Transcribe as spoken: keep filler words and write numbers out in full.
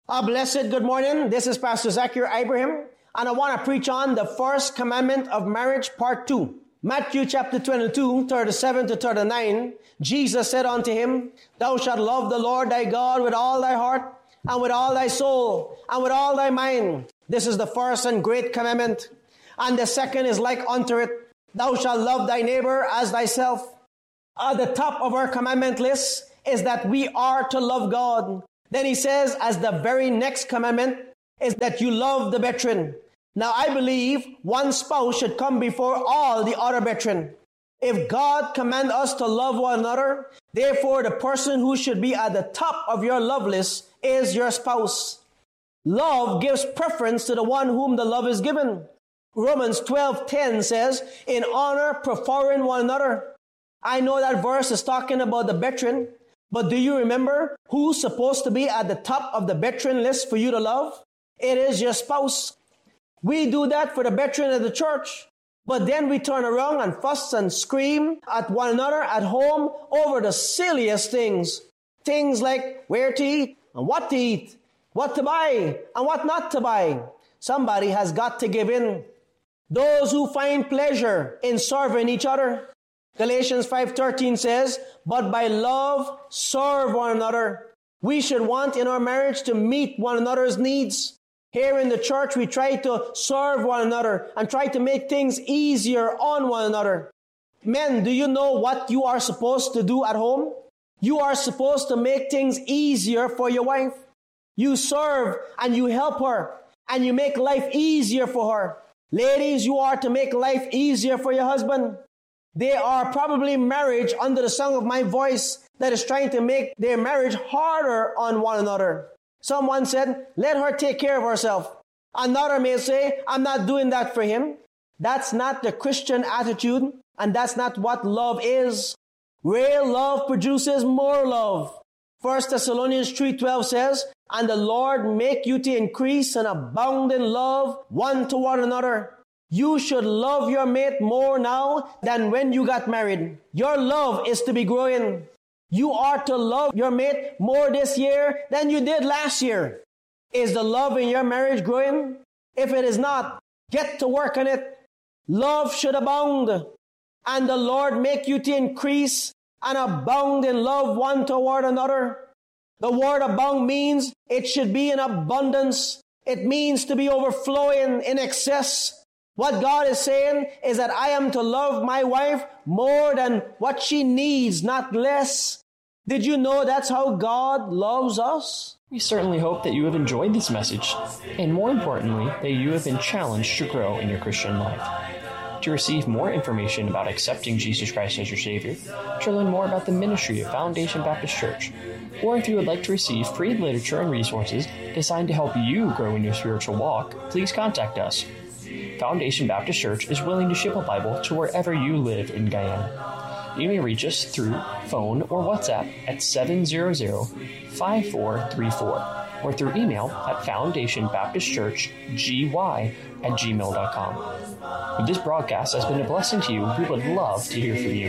A blessed good morning. This is Pastor Zakir Ibrahim, and I want to preach on the first commandment of marriage, part two. Matthew chapter twenty-two, thirty-seven to thirty-nine, Jesus said unto him, Thou shalt love the Lord thy God with all thy heart, and with all thy soul, and with all thy mind. This is the first and great commandment. And the second is like unto it, Thou shalt love thy neighbor as thyself. At the top of our commandment list is that we are to love God. Then he says, as the very next commandment is that you love the brethren. Now I believe one spouse should come before all the other brethren. If God commands us to love one another, therefore the person who should be at the top of your love list is your spouse. Love gives preference to the one whom the love is given. Romans twelve ten says, in honor, preferring one another. I know that verse is talking about the brethren, but do you remember who's supposed to be at the top of the brethren list for you to love? It is your spouse. We do that for the brethren of the church, but then we turn around and fuss and scream at one another at home over the silliest things. Things like where to eat and what to eat, what to buy and what not to buy. Somebody has got to give in. Those who find pleasure in serving each other. Galatians five thirteen says, but by love serve one another. We should want in our marriage to meet one another's needs. Here in the church, we try to serve one another and try to make things easier on one another. Men, do you know what you are supposed to do at home? You are supposed to make things easier for your wife. You serve and you help her and you make life easier for her. Ladies, you are to make life easier for your husband. There are probably marriage under the sound of my voice that is trying to make their marriage harder on one another. Someone said, let her take care of herself. Another may say, I'm not doing that for him. That's not the Christian attitude, and that's not what love is. Real love produces more love. First Thessalonians three twelve says, and the Lord make you to increase and abound in love one toward another. You should love your mate more now than when you got married. Your love is to be growing. You are to love your mate more this year than you did last year. Is the love in your marriage growing? If it is not, get to work on it. Love should abound, and the Lord make you to increase and abound in love one toward another. The word abound means it should be in abundance. It means to be overflowing in excess. What God is saying is that I am to love my wife more than what she needs, not less. Did you know that's how God loves us? We certainly hope that you have enjoyed this message, and more importantly, that you have been challenged to grow in your Christian life. To receive more information about accepting Jesus Christ as your Savior, to learn more about the ministry of Foundation Baptist Church, or if you would like to receive free literature and resources designed to help you grow in your spiritual walk, please contact us. Foundation Baptist Church is willing to ship a Bible to wherever you live in Guyana. You may reach us through phone or WhatsApp at seven hundred, five four three four or through email at foundationbaptistchurchgy at gmail dot com. If this broadcast has been a blessing to you, we would love to hear from you.